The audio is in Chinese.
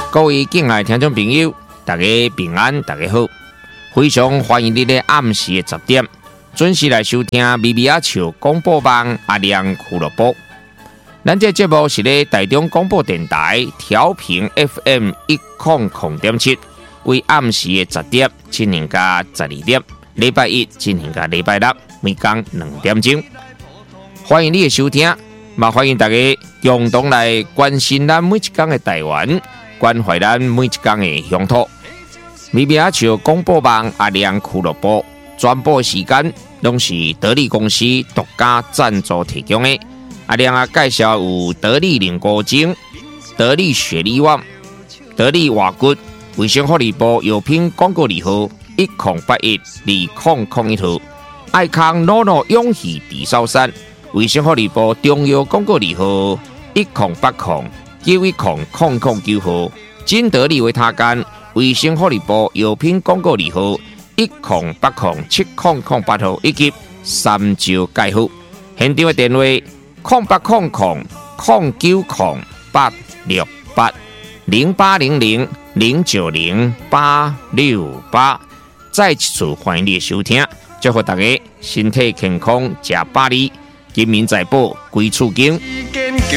各位敬爱听众朋友，大家平安，大家好！非常欢迎你在暗时的10点准时来收听咪咪仔笑广播网阿亮俱乐部。咱这节目是咧台中广播电台调频 FM 100.7，为暗时的10点进行到12点，礼拜一进行到礼拜六，每天2点钟。欢迎你的收听，也欢迎大家共同来关心咱每一天的台湾，关怀咱每一天的乡土。咪咪仔笑广播网阿亮俱乐部转播时间，拢是得力公司独家赞助提供的。阿亮啊，介绍有得力凝固精、得力雪力旺、得力瓦骨、卫生福利部药品广告字号10812001号，爱康诺诺永续地sau山，卫生福利部中药广告字号1080910009号，金得力维他干，卫生福利部药品广告字号10807008号，以及三招介护。现场的电话0800-8680800-0900868。再次欢迎你的收听，祝福大家身体健康，吃百里，金民财宝归厝经。